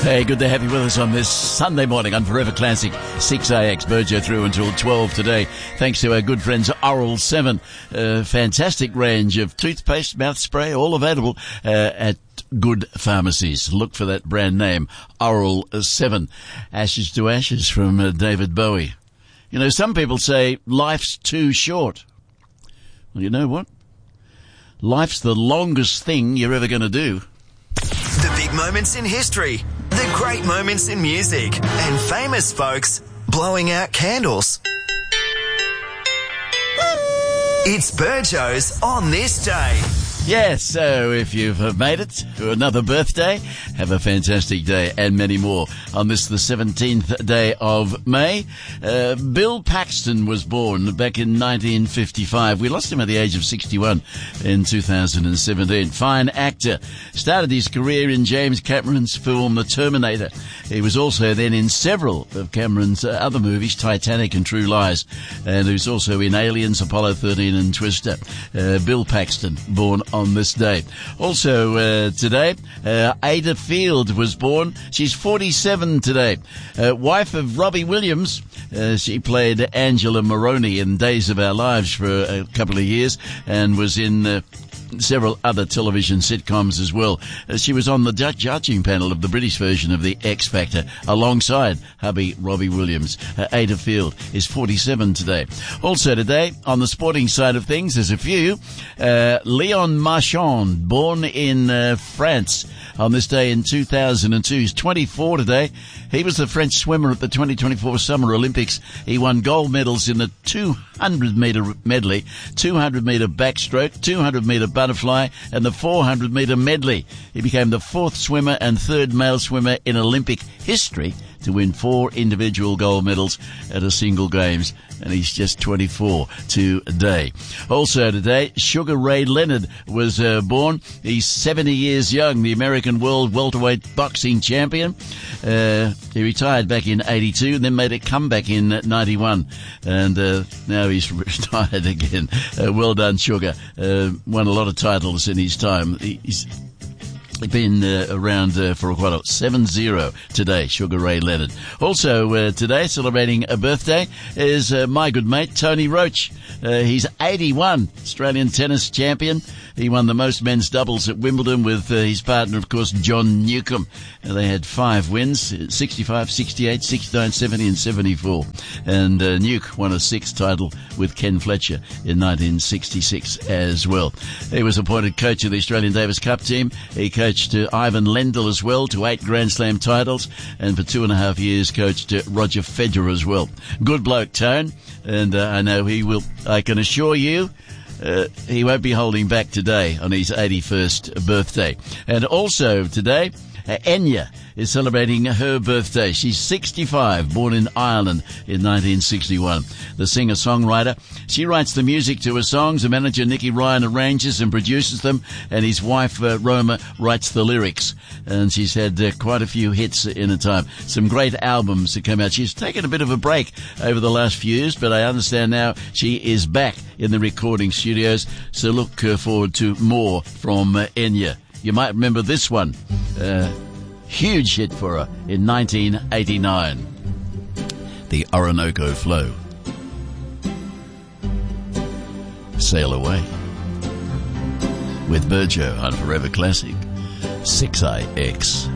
Hey, good to have you with us on this Sunday morning on Forever Classic 6AX. Burjo through until 12 today. Thanks to our good friends Oral 7. Fantastic range of toothpaste, mouth spray, all available at good pharmacies. Look for that brand name, Oral 7. Ashes to Ashes from David Bowie. You know, some people say life's too short. Well, you know what? Life's the longest thing you're ever going to do. The big moments in history, the great moments in music, and famous folks blowing out candles. It's Burjo's On This Day. Yes, so if you've made it to another birthday, have a fantastic day and many more. On this, the 17th day of May, Bill Paxton was born back in 1955. We lost him at the age of 61 in 2017. Fine actor. Started his career in James Cameron's film The Terminator. He was also then in several of Cameron's other movies, Titanic and True Lies. And he was also in Aliens, Apollo 13 and Twister. Bill Paxton, born on this day. Also today, Ada Field was born. She's 47 today. Wife of Robbie Williams. She played Angela Maroney in Days of Our Lives for a couple of years and was in several other television sitcoms as well. She was on the judging panel of the British version of the X Factor alongside hubby Robbie Williams. Ada Field is 47 today. Also today, on the sporting side of things, there's a few. Leon Marchand, born in France on this day in 2002. He's 24 today. He was the French swimmer at the 2024 Summer Olympics. He won gold medals in the 200-metre medley, 200-metre backstroke, 200-metre butterfly, and the 400-metre medley. He became the fourth swimmer and third male swimmer in Olympic history to win 4 individual gold medals at a single games, and he's just 24 today. Also today, Sugar Ray Leonard was born. He's 70 years young, the American world welterweight boxing champion. He retired back in 82 and then made a comeback in 91, and now he's retired again. Well done, Sugar. Won a lot of titles in his time. He's been around for quite a 7-0 today, Sugar Ray Leonard. Also today, celebrating a birthday, is my good mate Tony Roach. He's 81, Australian tennis champion. He won the most men's doubles at Wimbledon with his partner, of course, John Newcombe. They had 5 wins, 65, 68, 69, 70 and 74. And Nuke won a 6th title with Ken Fletcher in 1966 as well. He was appointed coach of the Australian Davis Cup team. He coached Ivan Lendl as well to 8 Grand Slam titles, and for 2.5 years coached Roger Federer as well. Good bloke, Tone, and I know he will, I can assure you, he won't be holding back today on his 81st birthday. And also today, Enya is celebrating her birthday. She's 65, born in Ireland in 1961. The singer-songwriter. She writes the music to her songs. Her manager, Nicky Ryan, arranges and produces them, and his wife, Roma, writes the lyrics. And she's had quite a few hits in her time. Some great albums that come out. She's taken a bit of a break over the last few years, but I understand now she is back in the recording studios, so look forward to more from Enya. You might remember this one. Huge hit for her in 1989. The Orinoco Flow. Sail Away. With Burjo on Forever Classic 6IX.